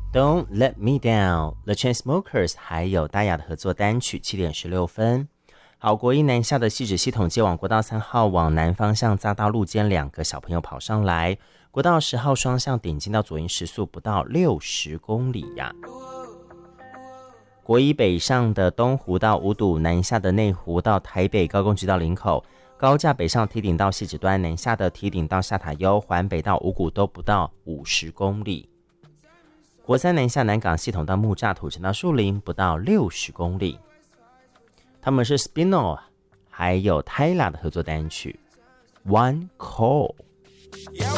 Don't Let Me Down The Chainsmokers 还有大雅的合作单曲7点16分。好，国一南下的汐止系统接往国道3号往南方向匝道路肩2个小朋友跑上来，国道10号双向顶进到左营时速不到60公里呀。国一北上的东湖到五堵，南下的内湖到台北高工局到林口，高架北上堤顶到汐止端，南下的堤顶到下塔悠，环北到五股都不到50公里。国三南下南港系统到木栅土城到树林不到60公里。他们是 Spino 还有 Tyla 的合作单曲 One Call。